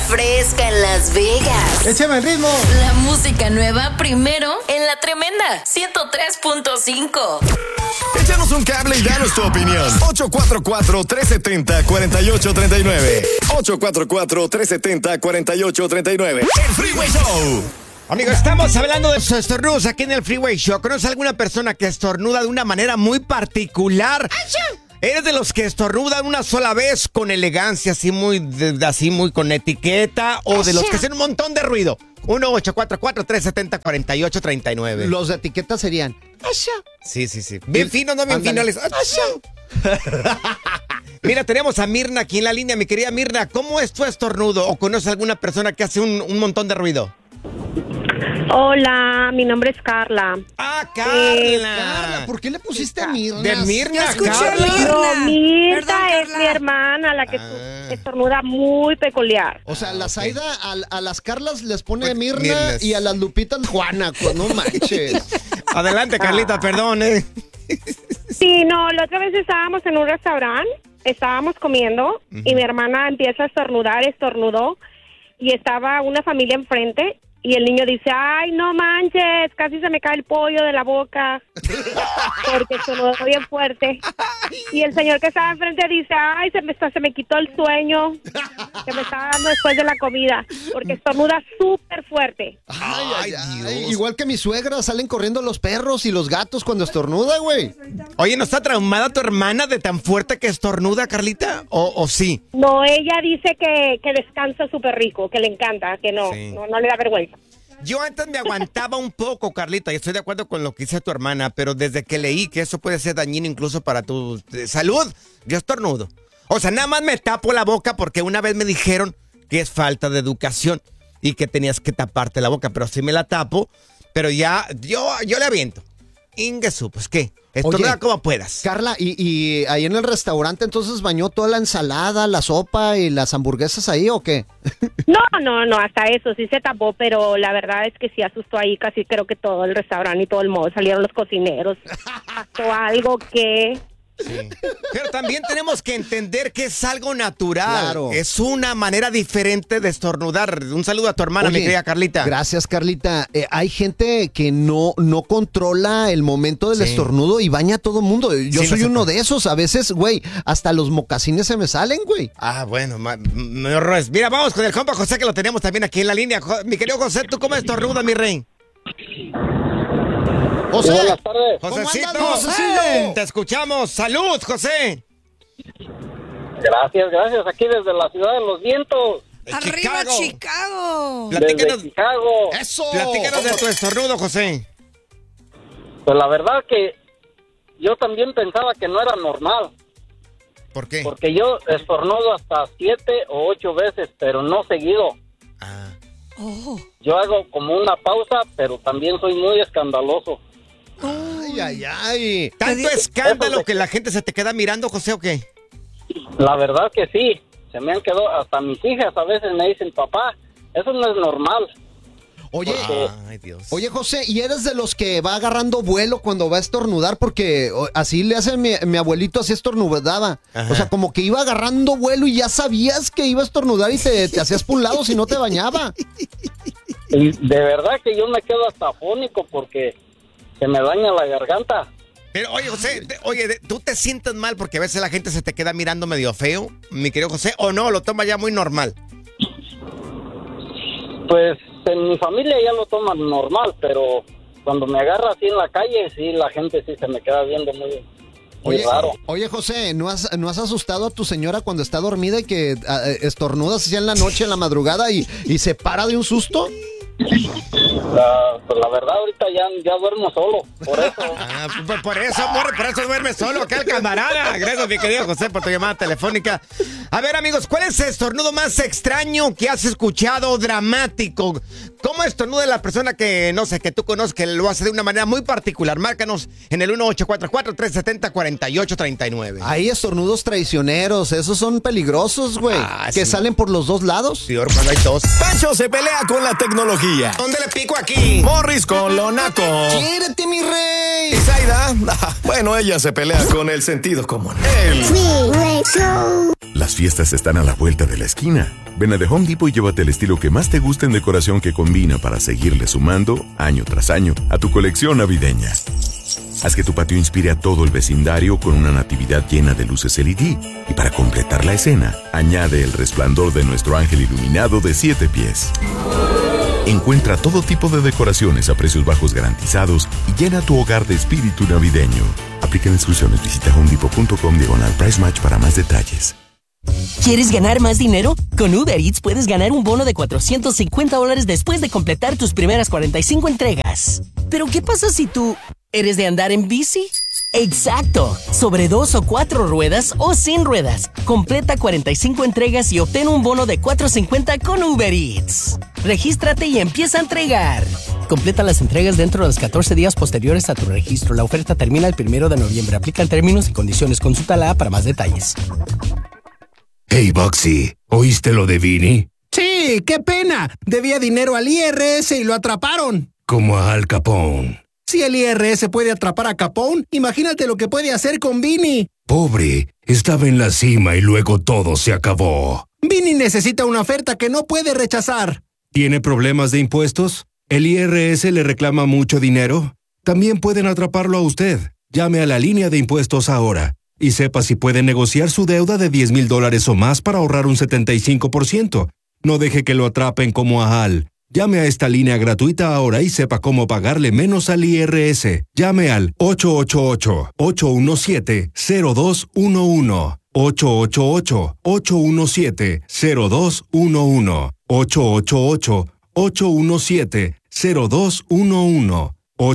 fresca en Las Vegas. ¡Échame el ritmo! La música nueva primero en La Tremenda 103.5. Échanos un cable y danos tu opinión. 844-370-4839. 844-370-4839. El Freeway Show. Amigos, estamos hablando de estornudos aquí en el Freeway Show. ¿Conoces alguna persona que estornuda de una manera muy particular? ¿Eres de los que estornudan una sola vez con elegancia, así muy con etiqueta? ¿O de los que hacen un montón de ruido? 1-844-370-4839. Los de etiqueta serían... Sí. Bien finos, no bien finales. Mira, tenemos a Mirna aquí en la línea. Mi querida Mirna, ¿cómo es tu estornudo? ¿O conoces alguna persona que hace un montón de ruido? Hola, mi nombre es Carla. ¡Ah, Carla! Carla, ¿por qué le pusiste a Mirna? De Mirna, No, Mirta es mi hermana, la que estornuda muy peculiar. O sea, la Zaida a las Carlas les pone Pues, Mirna Mirnas. y a las Lupitas Juana, no manches. Adelante, Carlita, perdón, Sí, no, la otra vez estábamos en un restaurante, estábamos comiendo y mi hermana empieza a estornudó y estaba una familia enfrente. Y el niño dice, ay, no manches, casi se me cae el pollo de la boca, porque estornudó bien fuerte. Y el señor que estaba enfrente dice, ay, se me quitó el sueño que me estaba dando después de la comida, porque estornuda súper fuerte. Ay, igual que mi suegra, salen corriendo los perros y los gatos cuando estornuda, güey. Oye, ¿no está traumada tu hermana de tan fuerte que estornuda, Carlita? ¿O sí? No, ella dice que descansa súper rico, que le encanta, que no le da vergüenza. Yo antes me aguantaba un poco, Carlita, y estoy de acuerdo con lo que dice tu hermana, pero desde que leí que eso puede ser dañino incluso para tu salud, yo estornudo. O sea, nada más me tapo la boca porque una vez me dijeron que es falta de educación y que tenías que taparte la boca, pero sí me la tapo, pero ya, yo le aviento. Ingesu, pues, ¿qué? Estornuda como puedas. Carla, ¿y ahí en el restaurante entonces bañó toda la ensalada, la sopa y las hamburguesas ahí o qué? No, hasta eso sí se tapó, pero la verdad es que sí asustó ahí casi creo que todo el restaurante y todo el modo. Salieron los cocineros, pasó algo que... Sí. Pero también tenemos que entender que es algo natural. Claro. Es una manera diferente de estornudar. Un saludo a tu hermana, mi querida Carlita. Gracias, Carlita. Hay gente que no controla el momento del estornudo y baña a todo mundo. Yo soy uno de esos. A veces, güey, hasta los mocasines se me salen, güey. Ah, bueno, no errores. Mira, vamos con el compa José, que lo tenemos también aquí en la línea. Mi querido José, ¿tú cómo estornudas, mi rey? José, buenas tardes. Josecito, ¿Cómo andas, Josecito? te escuchamos. ¡Salud, José! Gracias. Aquí desde la ciudad de los vientos. ¡Arriba, Chicago! Platícanos, Desde Chicago. ¡Eso! platícanos de tu estornudo, José. Pues la verdad que yo también pensaba que no era normal. ¿Por qué? Porque yo estornudo hasta 7 o 8 veces, pero no seguido. Ah. Oh. Yo hago como una pausa, pero también soy muy escandaloso. Ay. ¿Tanto escándalo que la gente se te queda mirando, José, o qué? La verdad que sí. Se me han quedado, hasta mis hijas a veces me dicen, papá, eso no es normal. Oye, Ay, Dios. Oye, José, ¿y eres de los que va agarrando vuelo cuando va a estornudar? Porque así le hace mi abuelito, así estornudaba. Ajá. O sea, como que iba agarrando vuelo y ya sabías que iba a estornudar y te hacías por un lado si no te bañaba. Y de verdad que yo me quedo hasta afónico porque se me daña la garganta. Pero, oye, José, ¿tú te sientes mal porque a veces la gente se te queda mirando medio feo, mi querido José, o no? ¿Lo toma ya muy normal? Pues en mi familia ya lo toman normal, pero cuando me agarra así en la calle, sí, la gente sí se me queda viendo muy raro. Oye, José, ¿no has asustado a tu señora cuando está dormida y que estornudas así en la noche, en la madrugada y se para de un susto? Pues la verdad ahorita ya duermo solo, por eso. Por eso, amor, por eso duerme solo acá el camarada. Gracias, mi querido José, por tu llamada telefónica. A ver, amigos, ¿cuál es el estornudo más extraño que has escuchado, dramático? ¿Cómo estornuda la persona que, no sé, que tú conoces, que lo hace de una manera muy particular? Márcanos en el 1844-370-4839. Hay estornudos traicioneros, esos son peligrosos, güey. Que sí. Salen por los dos lados. Peor cuando hay tos. Pancho se pelea con la tecnología. ¿Dónde le pico aquí? Morris con lo naco. ¡Quiérete, mi rey! Y Zaida, bueno, ella se pelea con el sentido común. La Las fiestas están a la vuelta de la esquina. Ven a The Home Depot y llévate el estilo que más te gusta en decoración que combina para seguirle sumando, año tras año, a tu colección navideña. Haz que tu patio inspire a todo el vecindario con una natividad llena de luces LED. Y para completar la escena, añade el resplandor de nuestro ángel iluminado de 7 pies. Encuentra todo tipo de decoraciones a precios bajos garantizados y llena tu hogar de espíritu navideño. Aplican exclusiones. Visita homedepot.com/price match para más detalles. ¿Quieres ganar más dinero? Con Uber Eats puedes ganar un bono de $450 después de completar tus primeras 45 entregas. ¿Pero qué pasa si tú eres de andar en bici? ¡Exacto! Sobre 2 o 4 ruedas o sin ruedas. Completa 45 entregas y obtén un bono de $450 con Uber Eats. Regístrate y empieza a entregar. Completa las entregas dentro de los 14 días posteriores a tu registro. La oferta termina el 1 de noviembre. Aplican términos y condiciones. Consulta la app para más detalles. Hey, Boxy, ¿oíste lo de Vinny? Sí, qué pena. Debía dinero al IRS y lo atraparon. Como a Al Capone. Si el IRS puede atrapar a Capone, imagínate lo que puede hacer con Vinny. Pobre, estaba en la cima y luego todo se acabó. Vinny necesita una oferta que no puede rechazar. ¿Tiene problemas de impuestos? ¿El IRS le reclama mucho dinero? También pueden atraparlo a usted. Llame a la línea de impuestos ahora y sepa si puede negociar su deuda de $10,000 o más para ahorrar un 75%. No deje que lo atrapen como a Al. Llame a esta línea gratuita ahora y sepa cómo pagarle menos al IRS. Llame al 888-817-0211. 888-817-0211. 888-817-0211.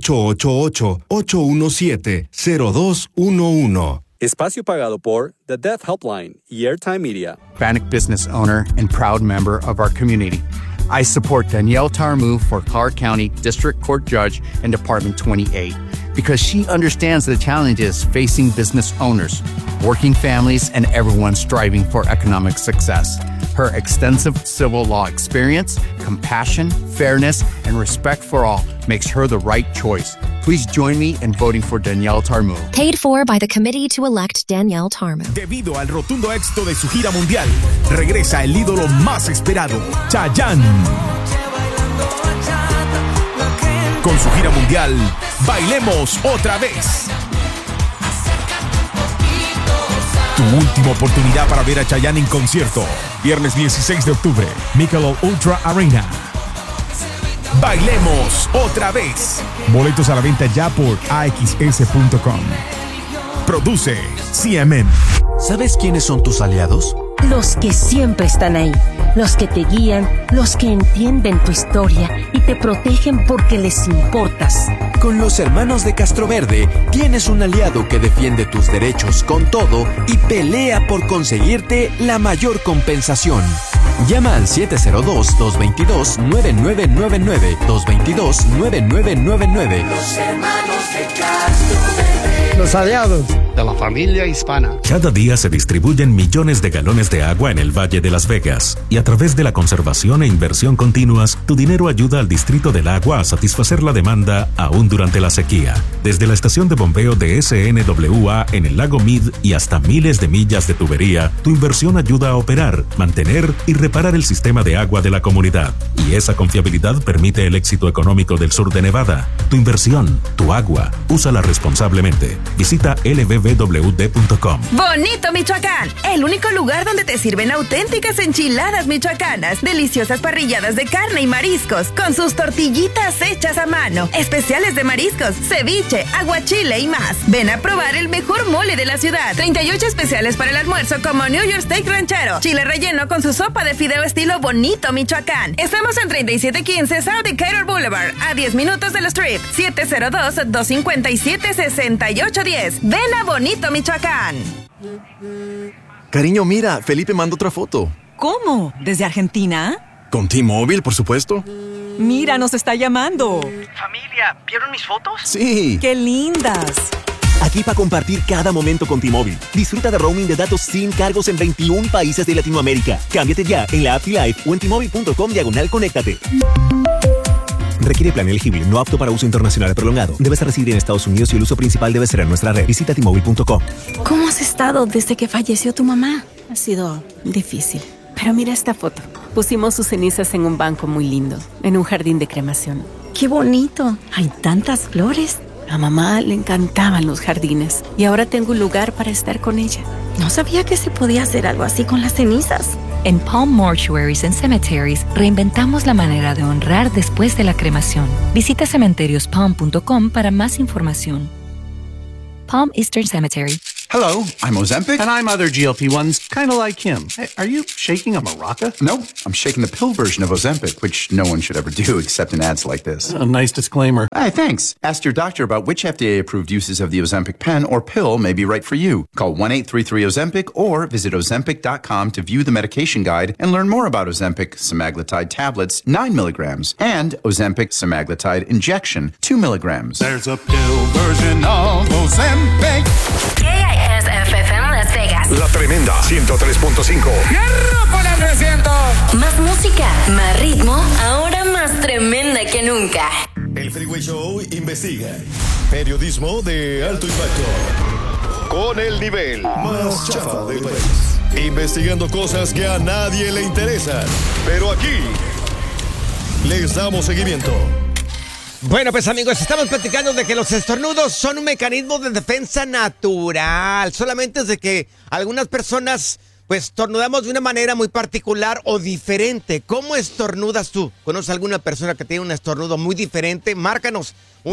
888-817-0211. Espacio pagado por The Deaf Helpline y Airtime Media. Hispanic business owner and proud member of our community. I support Danielle Tarmu for Clark County District Court Judge in Department 28 because she understands the challenges facing business owners, working families, and everyone striving for economic success. Her extensive civil law experience, compassion, fairness, and respect for all makes her the right choice. Please join me in voting for Danielle Tarmu. Paid for by the committee to elect Danielle Tarmu. Debido al rotundo éxito de su gira mundial, regresa el ídolo más esperado, Chayanne. Con su gira mundial, Bailemos Otra Vez. Tu última oportunidad para ver a Chayanne en concierto. Viernes 16 de octubre, Michelob Ultra Arena. Bailemos Otra Vez. Boletos a la venta ya por AXS.com. Produce CMN. ¿Sabes quiénes son tus aliados? Los que siempre están ahí, los que te guían, los que entienden tu historia y te protegen porque les importas. Con los hermanos de Castroverde tienes un aliado que defiende tus derechos con todo y pelea por conseguirte la mayor compensación. Llama al 702-222-9999, 222-9999. Los hermanos de Castroverde. Los aliados de la familia hispana. Cada día se distribuyen millones de galones de agua en el Valle de Las Vegas y a través de la conservación e inversión continuas, tu dinero ayuda al Distrito del Agua a satisfacer la demanda aún durante la sequía. Desde la estación de bombeo de SNWA en el lago Mead y hasta miles de millas de tubería, tu inversión ayuda a operar, mantener y reparar el sistema de agua de la comunidad. Y esa confiabilidad permite el éxito económico del sur de Nevada. Tu inversión, tu agua, úsala responsablemente. Visita lbbwd.com. Bonito Michoacán, el único lugar donde te sirven auténticas enchiladas michoacanas, deliciosas parrilladas de carne y mariscos, con sus tortillitas hechas a mano, especiales de mariscos, ceviche, aguachile y más. Ven a probar el mejor mole de la ciudad. 38 especiales para el almuerzo como New York Steak Ranchero, chile relleno con su sopa de fideo estilo Bonito Michoacán. Estamos en 3715 South Decatur Boulevard, a 10 minutos del Strip. 702-257-6810. Ven a Bonito Michoacán. Cariño, mira, Felipe manda otra foto. ¿Cómo? ¿Desde Argentina? Con T-Mobile, por supuesto. Mira, nos está llamando. Familia, ¿vieron mis fotos? Sí. ¡Qué lindas! Aquí para compartir cada momento con T-Mobile. Disfruta de roaming de datos sin cargos en 21 países de Latinoamérica. Cámbiate ya en la app T-Life o en T-Mobile.com/conéctate. Requiere plan elegible, no apto para uso internacional prolongado. Debes residir en Estados Unidos y el uso principal debe ser en nuestra red. Visita T-Mobile.com. ¿Cómo has estado desde que falleció tu mamá? Ha sido difícil. Pero mira esta foto. Pusimos sus cenizas en un banco muy lindo, en un jardín de cremación. ¡Qué bonito! Hay tantas flores. A mamá le encantaban los jardines y ahora tengo un lugar para estar con ella. No sabía que se podía hacer algo así con las cenizas. En Palm Mortuaries and Cemeteries reinventamos la manera de honrar después de la cremación. Visita cementeriospalm.com para más información. Palm Eastern Cemetery. Hello, I'm Ozempic. And I'm other GLP-1s, kind of like him. Hey, are you shaking a maraca? No, I'm shaking the pill version of Ozempic, which no one should ever do except in ads like this. A nice disclaimer. Hey, thanks. Ask your doctor about which FDA-approved uses of the Ozempic pen or pill may be right for you. Call 1-833-OZEMPIC or visit Ozempic.com to view the medication guide and learn more about Ozempic semaglutide tablets, 9 milligrams, and Ozempic semaglutide injection, 2 milligrams. There's a pill version of Ozempic. KISFM Las Vegas. La Tremenda 103.5. Más música, más ritmo, ahora más tremenda que nunca. El Freeway Show investiga. Periodismo de alto impacto. Con el nivel más chafa del país. Investigando cosas que a nadie le interesan. Pero aquí les damos seguimiento. Bueno, pues amigos, estamos platicando de que los estornudos son un mecanismo de defensa natural. Solamente es de que algunas personas, pues, estornudamos de una manera muy particular o diferente. ¿Cómo estornudas tú? ¿Conoces alguna persona que tiene un estornudo muy diferente? Márcanos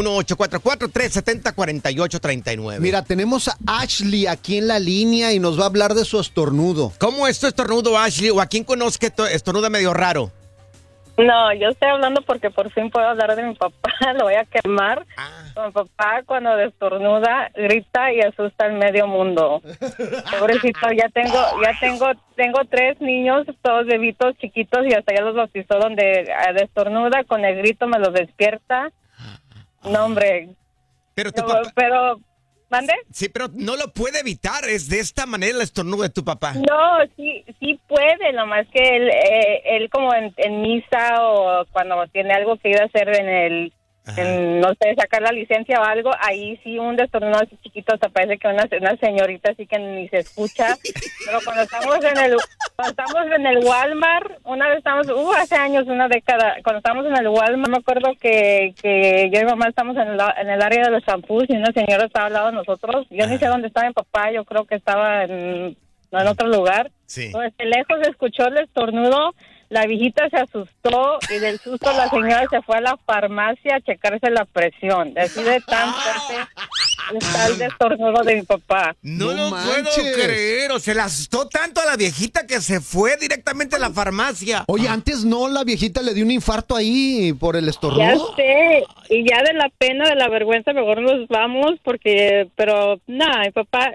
1-844-370-4839. Mira, tenemos a Ashley aquí en la línea y nos va a hablar de su estornudo. ¿Cómo es tu estornudo, Ashley? ¿O a quién conoces que estornuda medio raro? No, yo estoy hablando porque por fin puedo hablar de mi papá, lo voy a quemar. Mi papá cuando estornuda grita y asusta al medio mundo. Pobrecito, tengo 3 niños, todos bebitos chiquitos y hasta ya los bautizó donde estornuda con el grito me los despierta. No, hombre. Pero tu papá... ¿Mande? Sí, pero no lo puede evitar, es de esta manera el estornudo de tu papá. No, sí puede, nomás que él como en misa o cuando tiene algo que ir a hacer no sé, sacar la licencia o algo, ahí sí un estornudo así chiquito, hasta parece que una señorita así que ni se escucha. Pero cuando estamos en el Walmart, una vez hace años, una década, cuando estábamos en el Walmart, me acuerdo que yo y mi mamá estamos en el área de los shampoos y una señora estaba al lado de nosotros. Yo ni sé dónde estaba mi papá, yo creo que estaba en otro lugar. Sí. Entonces, lejos escuchó el estornudo. La viejita se asustó y del susto la señora se fue a la farmacia a checarse la presión. Así de tan fuerte está el estornudo de mi papá. No lo puedo creer, o se le asustó tanto a la viejita que se fue directamente a la farmacia. Oye, antes no, la viejita le dio un infarto ahí por el estornudo. Ya sé, y ya de la pena, de la vergüenza, mejor nos vamos pero nada, mi papá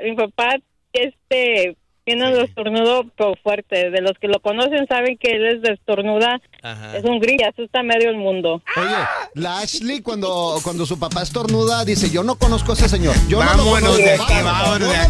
tiene un estornudo fuerte. De los que lo conocen saben que él es de estornuda. Ajá. Es un grillo, asusta a medio el mundo. Oye, la Ashley cuando su papá estornuda dice, yo no conozco a ese señor. Vámonos de aquí.